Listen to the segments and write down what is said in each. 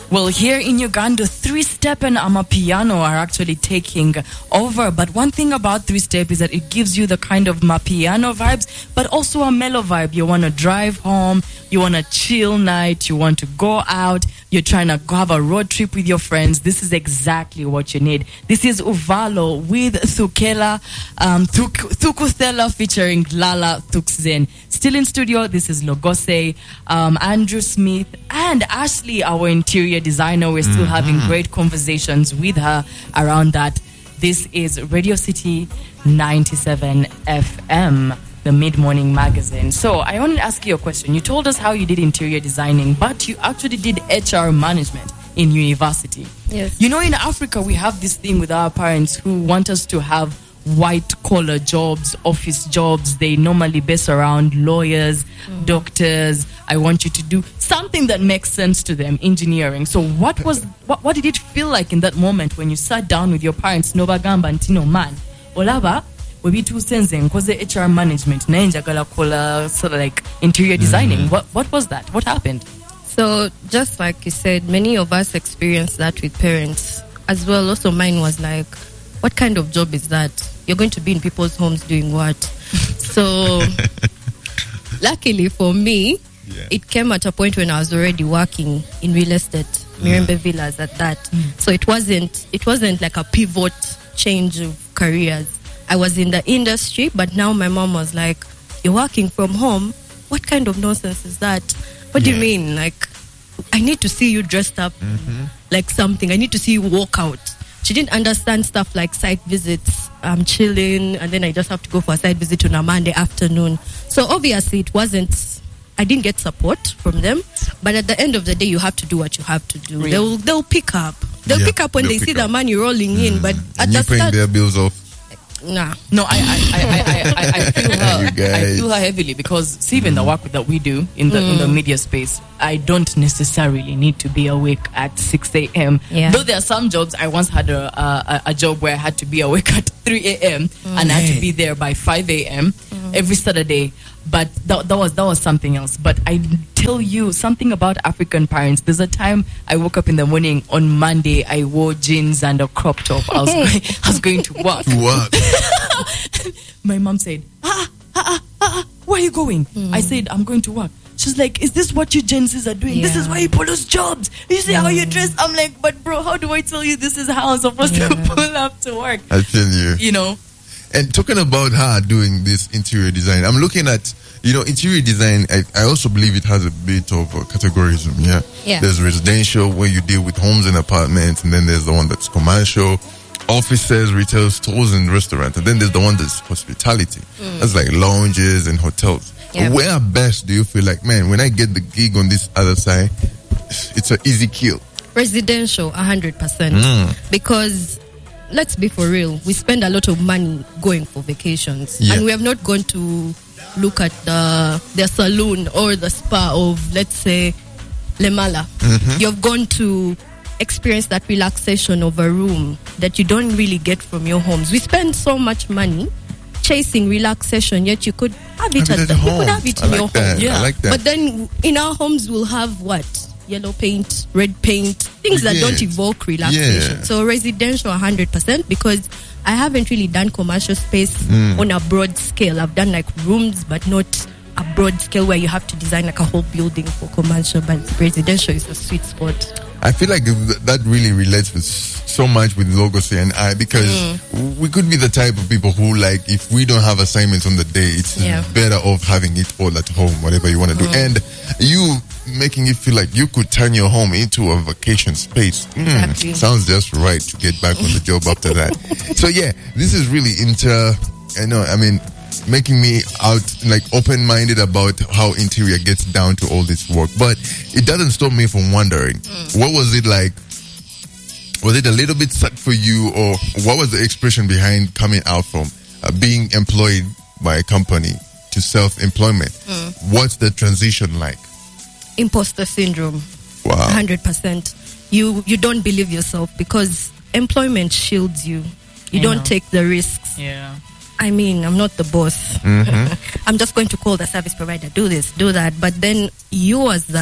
Well, here in Uganda, 3-Step and Amapiano are actually taking over. But one thing about 3-Step is that it gives you the kind of Mapiano vibes, but also a mellow vibe. You want to drive home, you want a chill night, you want to go out, you're trying to have a road trip with your friends. This is exactly what you need. This is Uvalo with Thukuthela featuring Lala Thukzen. Still in studio, this is Logose, Andrew Smith, and Ashley, our interior designer. We're still having great conversations with her around that. This is Radio City 97 FM, the mid-morning magazine. So I wanted to ask you a question. You told us how you did interior designing, but you actually did HR management in university. Yes. You know, in Africa, we have this thing with our parents who want us to have white-collar jobs, office jobs. They normally base around lawyers, doctors. I want you to do something that makes sense to them, engineering. So what did it feel like in that moment when you sat down with your parents, Nobagamba and Tino Man, Olaba, webitu senze nkoze HR management, na njagala kola sort of like interior designing. What was that? What happened? So just like you said, many of us experienced that with parents as well. Also mine was like, what kind of job is that? You're going to be in people's homes doing what? So luckily for me, it came at a point when I was already working in real estate, Mirembe Villas at that. So it wasn't like a pivot change of careers. I was in the industry, but now my mom was like, you're working from home? What kind of nonsense is that? What do you mean? Like, I need to see you dressed up like something. I need to see you walk out. She didn't understand stuff like site visits. I'm chilling, and then I just have to go for a site visit on a Monday afternoon. So obviously I didn't get support from them. But at the end of the day, you have to do what you have to do. Really? They'll pick up. They'll pick up when they see the money rolling in. But at you the paying start, their bills off. nah. No, I feel her. You guys. I feel her heavily because see, even the work that we do in the media space, I don't necessarily need to be awake at 6 a.m. Yeah. Though there are some jobs. I once had a job where I had to be awake at 3 a.m. and I had to be there by 5 a.m. every Saturday. But that was something else. But I tell you something about African parents. There's a time I woke up in the morning on Monday. I wore jeans and a crop top. I was going to work. What? My mom said, where are you going? I said, I'm going to work. She's like, is this what you Gen Zs are doing? This is why you pull those jobs. You see how you dress? I'm like, but bro, how do I tell you this is how I'm supposed to pull up to work? I tell you. You know? And talking about her doing this interior design, I'm looking at, interior design, I also believe it has a bit of categorism, Yeah. There's residential, where you deal with homes and apartments, and then there's the one that's commercial, offices, retail stores, and restaurants, and then there's the one that's hospitality. That's like lounges and hotels. Yeah. Where best do you feel like, man, when I get the gig on this other side, it's an easy kill? Residential, 100%. Because let's be for real, we spend a lot of money going for vacations, and we have not gone to look at the saloon or the spa of, let's say, Lemala. You've gone to experience that relaxation of a room that you don't really get from your homes. We spend so much money chasing relaxation, yet you could have it at home. You could have it in your home. Yeah. I like that. But then in our homes we'll have what? Yellow paint, red paint, things that don't evoke relaxation. So residential 100%, because I haven't really done commercial space on a broad scale. I've done like rooms, but not a broad scale where you have to design like a whole building for commercial. But residential is a sweet spot. I feel like that really relates with so much with Logose and I, because we could be the type of people who, like, if we don't have assignments on the day, it's better off having it all at home, whatever you want to do. And you making it feel like you could turn your home into a vacation space. Exactly. Sounds just right to get back on the job after that. So yeah, this is really making me open-minded about how interior gets down to all this work. But it doesn't stop me from wondering, what was it like? Was it a little bit sad for you, or what was the expression behind coming out from being employed by a company to self-employment? What's the transition like? Imposter syndrome. Wow. 100%. You don't believe yourself because employment shields you. You don't take the risks. Yeah. I mean, I'm not the boss. I'm just going to call the service provider, do this, do that. But then you as the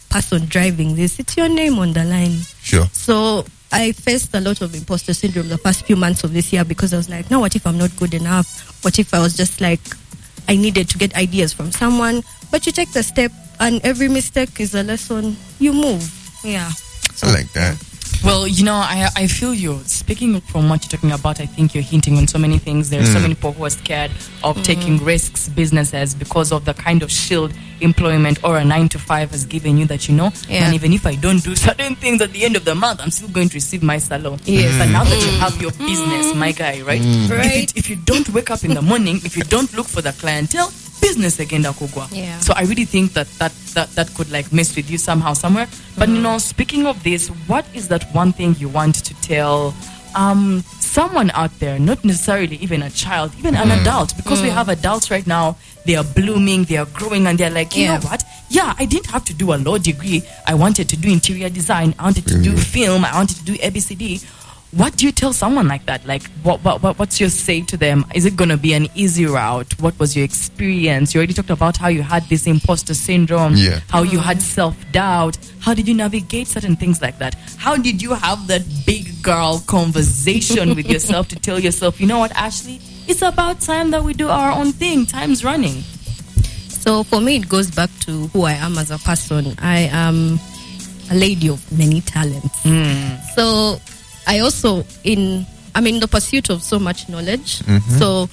person driving this, it's your name on the line. Sure. So I faced a lot of imposter syndrome the first few months of this year because I was like, now what if I'm not good enough? What if I was just like, I needed to get ideas from someone? But you take the step, and every mistake is a lesson. You move. Yeah. I like that. Well, I feel you. Speaking from what you're talking about, I think you're hinting on so many things. There are so many people who are scared of taking risks, businesses, because of the kind of shield employment or a 9-to-5 has given you that, and even if I don't do certain things at the end of the month, I'm still going to receive my salary. Yes. But now that you have your business, my guy, right? Right. If you don't wake up in the morning, if you don't look for the clientele, business again kugwa. Yeah. So I really think that could like mess with you somehow, somewhere. But speaking of this, what is that one thing you want to tell someone out there, not necessarily even a child, even an adult, because we have adults right now, they are blooming, they are growing, and they're like, you know what? Yeah, I didn't have to do a law degree. I wanted to do interior design. I wanted to do film. I wanted to do ABCD. What do you tell someone like that? Like, what's your say to them? Is it going to be an easy route? What was your experience? You already talked about how you had this imposter syndrome, how you had self-doubt. How did you navigate certain things like that? How did you have that big girl conversation with yourself to tell yourself, you know what, Ashley? It's about time that we do our own thing. Time's running. So for me, it goes back to who I am as a person. I am a lady of many talents. So I also I'm in the pursuit of so much knowledge. So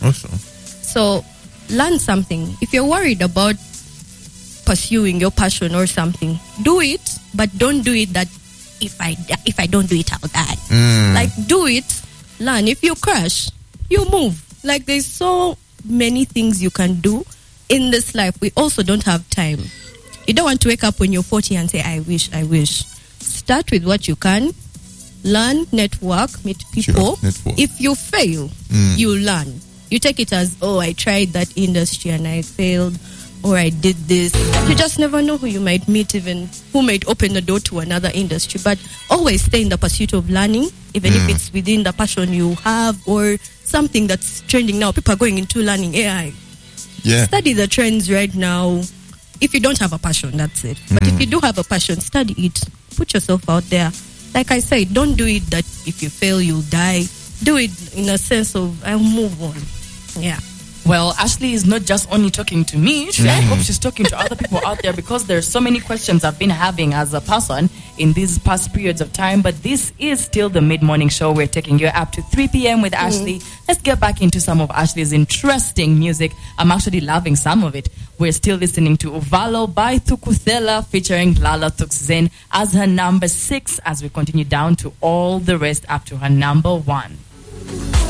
learn something. If you're worried about pursuing your passion or something, do it, but don't do it that if I don't do it, I'll die. Like, do it, learn. If you crash, you move. Like, there's so many things you can do in this life. We also don't have time. You don't want to wake up when you're 40 and say, I wish. Start with what you can. Learn, network, meet people. If you fail, you learn. You take it as, I tried that industry and I failed, or I did this. You just never know who you might meet, even who might open the door to another industry. But always stay in the pursuit of learning, even if it's within the passion you have or something that's trending now. People are going into learning AI. Study the trends right now. If you don't have a passion, that's it. But if you do have a passion, study it. Put yourself out there. Like I said, don't do it that if you fail, you'll die. Do it in a sense of, I'll move on. Yeah. Well, Ashley is not just only talking to me. I hope she's talking to other people out there, because there's so many questions I've been having as a person in these past periods of time. But this is still the mid-morning show. We're taking you up to 3 p.m. with Ashley. Let's get back into some of Ashley's interesting music. I'm actually loving some of it. We're still listening to Uvalo by Thukuthela featuring Lala Thuxzen as her number 6, as we continue down to all the rest up to her number 1.